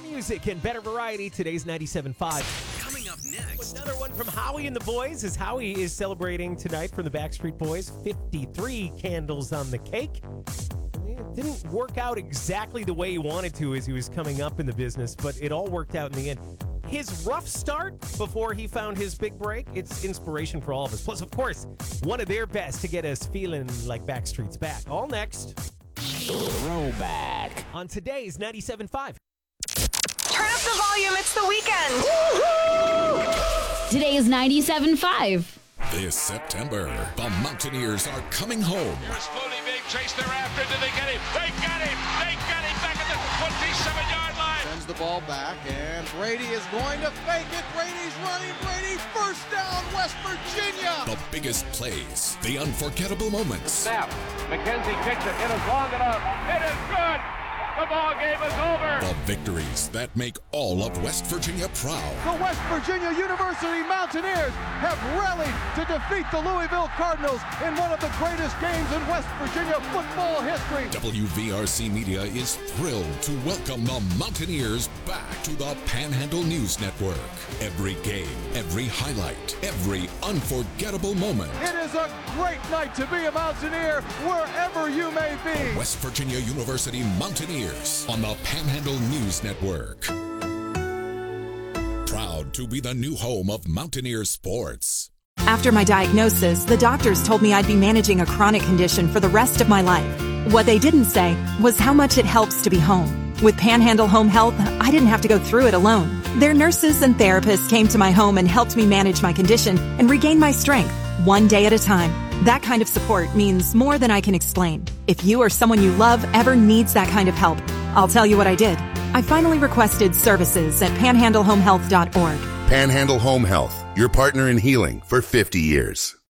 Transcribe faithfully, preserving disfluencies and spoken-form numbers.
music and better variety. Today's ninety-seven point five. Coming up next. Another one from Howie and the Boys, as Howie is celebrating tonight from the Backstreet Boys. fifty-three candles on the cake. It didn't work out exactly the way he wanted to as he was coming up in the business, but it all worked out in the end. His rough start before he found his big break, it's inspiration for all of us. Plus, of course, one of their best to get us feeling like Backstreet's back. All next. Throwback. On today's ninety-seven point five. Turn up the volume, it's the weekend. Today is ninety-seven point five. This September, the Mountaineers are coming home. Here's Flooney being chased thereafter. Did they get him? They got him! They got him back at the twenty-seven-yard line. Sends the ball back, and Brady is going to fake it. Brady's running. Brady, first down, West Virginia. The biggest plays, the unforgettable moments. Snap. McKenzie kicks it. It is long enough. It is good. The ball game is over. The victories that make all of West Virginia proud. The West Virginia University Mountaineers have rallied to defeat the Louisville Cardinals in one of the greatest games in West Virginia football history. W V R C Media is thrilled to welcome the Mountaineers back to the Panhandle News Network. Every game, every highlight, every unforgettable moment. It is a great night to be a Mountaineer wherever you may be. West Virginia University Mountaineers on the Panhandle News Network. Proud to be the new home of Mountaineer sports. After my diagnosis, the doctors told me I'd be managing a chronic condition for the rest of my life. What they didn't say was how much it helps to be home. With Panhandle Home Health, I didn't have to go through it alone. Their nurses and therapists came to my home and helped me manage my condition and regain my strength, one day at a time. That kind of support means more than I can explain. If you or someone you love ever needs that kind of help, I'll tell you what I did. I finally requested services at panhandle home health dot org. Panhandle Home Health, your partner in healing for fifty years.